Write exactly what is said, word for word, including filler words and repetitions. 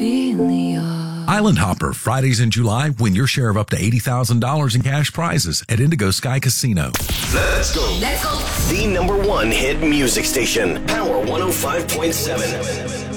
feel yours. Island Hopper, Fridays in July. Win your share of up to eighty thousand dollars in cash prizes at Indigo Sky Casino. Let's go. Let's go. The number one hit music station, Power one oh five point seven.